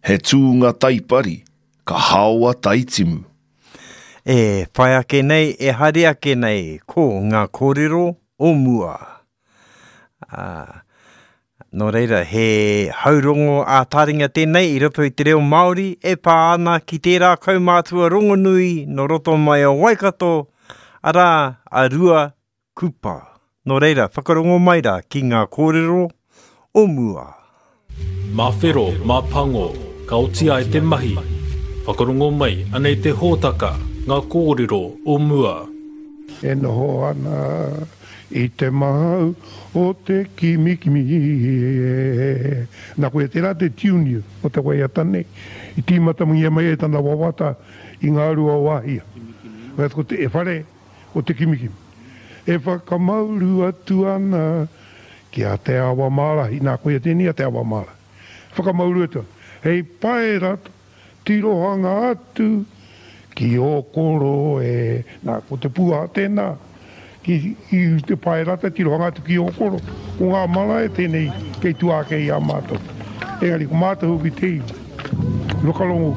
He tūnga taipari, ka hawa taitimu. E whai ake nei, e hari ake nei, ko ngā kōrero o mua. Nō reira, he haurongo a taringa tēnei, I roto I te reo Māori, e pā ana ki tērā kaumātua rongonui, no roto mai o Waikato, ara a rua kupa. Nō reira, whakarongo mai rā ki ngā kōrero o mua. Mā whero, mā pango, ka otia e te mahi. Whakarongo mai, anei te hōtaka, ngā kōrero o mua. E noho ana I te mahau o te kimikimi. Nā koe tērā te tiuniu o te wai atane. I tīmata mungia mai e tana wawata I ngā rua wahia. Ko te e whare o te kimikimi. E whakamauru atu ana ki a te awa mārahi. Nā koe tēni a te awa mārahi. Whakamauru atu. Hei pae rato, tirohanga atu, ki o koro e, nā ko te pua tēnā. Ki te pae rata, tirohanga atu ki o koro. Ko ngā mala e tēnei, kei tuā kei a mātou. Engari, ko mātou ki te lokalongo.